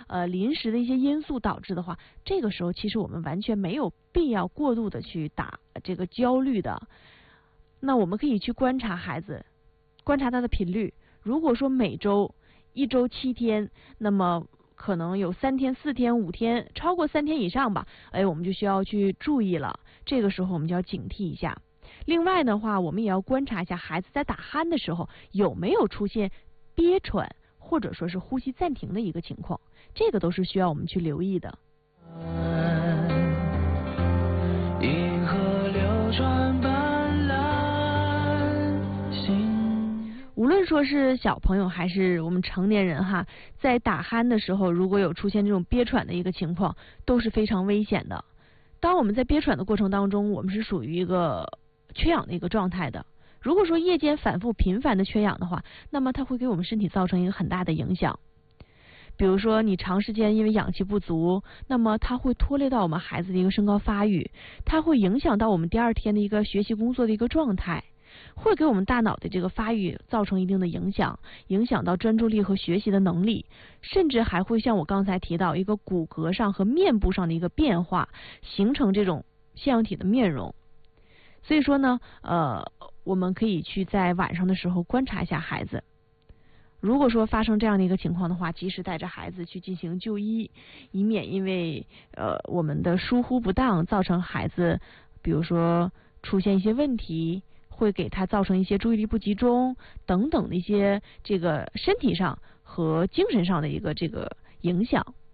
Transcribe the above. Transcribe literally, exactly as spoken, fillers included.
呃临时的一些因素导致的话，这个时候其实我们完全没有必要过度的去打这个焦虑的。那我们可以去观察孩子，观察他的频率。如果说每周一周七天，那么可能有三天、四天、五天，超过三天以上吧，哎，我们就需要去注意了。这个时候我们就要警惕一下。另外的话，我们也要观察一下孩子在打鼾的时候有没有出现憋喘或者说是呼吸暂停的一个情况，这个都是需要我们去留意的。银河流转斑斓心，无论说是小朋友还是我们成年人哈，在打鼾的时候，如果有出现这种憋喘的一个情况，都是非常危险的。当我们在憋喘的过程当中，我们是属于一个缺氧的一个状态的。如果说夜间反复频繁的缺氧的话，那么它会给我们身体造成一个很大的影响。比如说你长时间因为氧气不足，那么它会拖累到我们孩子的一个身高发育，它会影响到我们第二天的一个学习工作的一个状态，会给我们大脑的这个发育造成一定的影响，影响到专注力和学习的能力，甚至还会像我刚才提到一个骨骼上和面部上的一个变化，形成这种腺样体的面容。所以说呢，呃，我们可以去在晚上的时候观察一下孩子。如果说发生这样的一个情况的话，及时带着孩子去进行就医，以免因为呃我们的疏忽不当造成孩子，比如说出现一些问题，会给他造成一些注意力不集中等等的一些这个身体上和精神上的一个这个影响。